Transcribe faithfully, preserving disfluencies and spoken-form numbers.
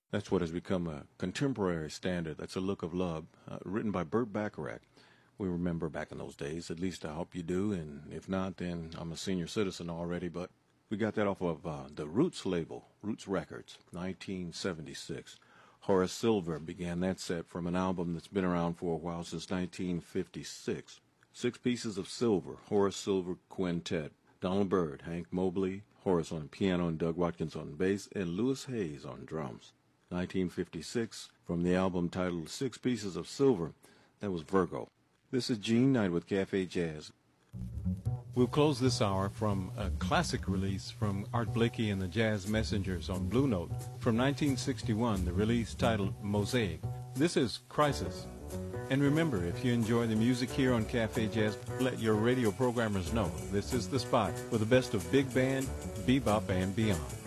That's what has become a contemporary standard. That's a look of love, uh, written by Burt Bacharach. We remember back in those days. At least I hope you do. And if not, then I'm a senior citizen already. But we got that off of uh, the Roots label, Roots Records, nineteen seventy-six. Horace Silver began that set from an album that's been around for a while, since nineteen fifty-six. Six Pieces of Silver, Horace Silver Quintet. Donald Byrd, Hank Mobley, Horace on piano and Doug Watkins on bass, and Louis Hayes on drums. nineteen fifty-six, from the album titled Six Pieces of Silver, that was Virgo. This is Gene Knight with Cafe Jazz. We'll close this hour from a classic release from Art Blakey and the Jazz Messengers on Blue Note from nineteen sixty-one, the release titled Mosaic. This is Crisis. And remember, if you enjoy the music here on Cafe Jazz, let your radio programmers know. This is the spot for the best of big band, bebop, and beyond.